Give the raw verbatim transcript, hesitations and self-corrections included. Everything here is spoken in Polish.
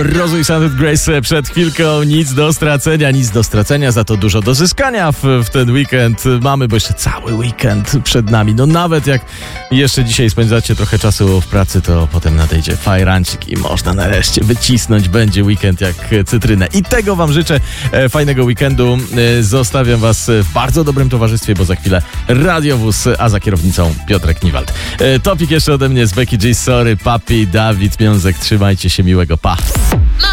Mrozu i Sounded Grace przed chwilką. Nic do stracenia, nic do stracenia, za to dużo do zyskania w, w ten weekend mamy, bo jeszcze cały weekend przed nami. No nawet jak jeszcze dzisiaj spędzacie trochę czasu w pracy, to potem nadejdzie fajrancik i można nareszcie wycisnąć będzie weekend jak cytrynę. I tego wam życzę, e, fajnego weekendu. E, zostawiam was w bardzo dobrym towarzystwie, bo za chwilę radiowóz, a za kierownicą Piotrek Niwald. E, topik jeszcze ode mnie z Becky G, Sorry, Papi, Dawid Miązek. Trzymajcie się, miłego, pa!